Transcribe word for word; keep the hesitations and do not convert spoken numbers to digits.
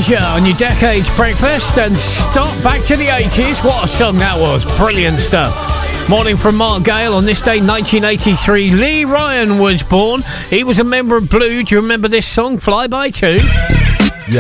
Asia on your Decades Breakfast and stop back to the eighties. What a song that was. Brilliant stuff. Morning from Mark Gale. On this day, nineteen eighty-three, Lee Ryan was born. He was a member of Blue. Do you remember this song, Fly By Two?